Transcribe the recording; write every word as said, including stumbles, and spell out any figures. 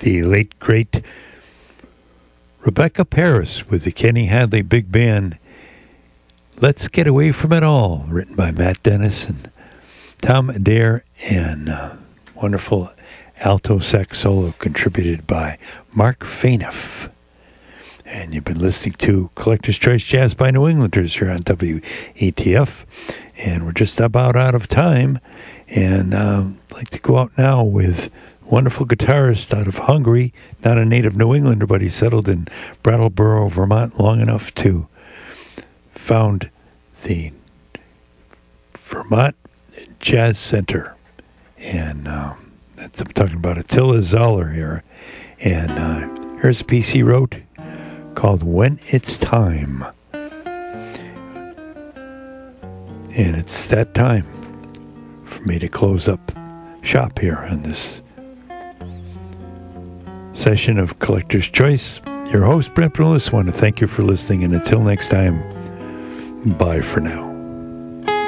the late, great Rebecca Paris with the Kenny Hadley Big Band. Let's Get Away From It All, written by Matt Dennis and Tom Adair, and uh, wonderful alto sax solo contributed by Mark Faneuf. And you've been listening to Collector's Choice Jazz by New Englanders here on W E T F. And we're just about out of time. And um, I'd like to go out now with wonderful guitarist out of Hungary, not a native New Englander, but he settled in Brattleboro, Vermont long enough to found the Vermont Jazz Center. And uh, that's, I'm talking about Attila Zoller here. And uh, here's a piece he wrote called When It's Time. And it's that time for me to close up shop here on this session of Collector's Choice. Your host, Brent Brulis, want to thank you for listening, and until next time, bye for now.